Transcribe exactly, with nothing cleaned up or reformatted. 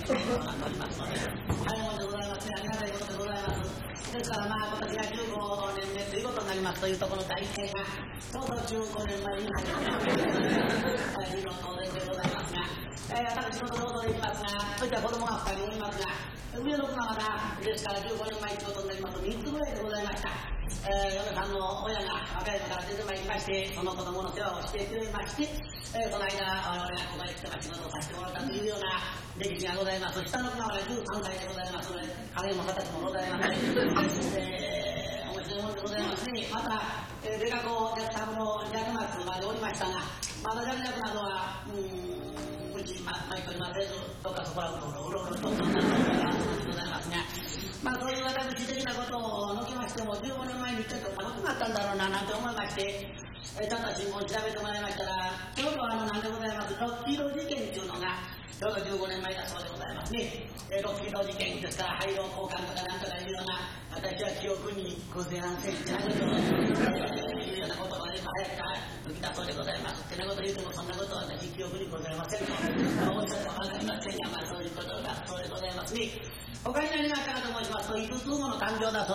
なっておりますので、早いもんでございますね、ありがたいことでございます。ですからまあ今年がじゅうごねんめということになりますというところの大会がちょうどじゅうごねんまえに始まります理論当然でございますが、えー、私のところでいきますが、そういった子供がふたりおりますが、上の子がまだですからじゅうごねんまえということになりますとみっつぐらいでございました。えー、嫁さんの親が若いのから出てまいりまして、その子供の世話をしてくれまして、えー、この間我々がここへ来て仕事をさせてもらったというような歴史がございます。下の子がまだじゅうさんさいでございますので、影も形もございません。えー、面白いもんでございますね。また、えー、出学校で多分の若松までおりましたが、まだ若々などは、うーん、うち、ま、巻いておりませず、どっかそこらうろうろうろうろとそんなことでございますが、まあそういう私的なことを抜きましても、じゅうごねんまえにちょっと寒くなったんだろうななんて思いまして、えー、ちょっと新聞調べてもらいましたら、ちょうどあのなんでございます、ロッキード事件というのが、ちょうどじゅうごねんまえだそうでございますね。えー、ロッキード事件ですから、廃炉交換とかなんとかいうような、私は記憶にございませんってなことを、えー、いうようなことが今早くから抜きたそうでございます。ってなこと言うても、そんなことは私記憶にございませんと、もうちょっとわかりませんが、まあそういうことだそうでございますね。他に何があったかと申しますと、いくつもの誕生だそう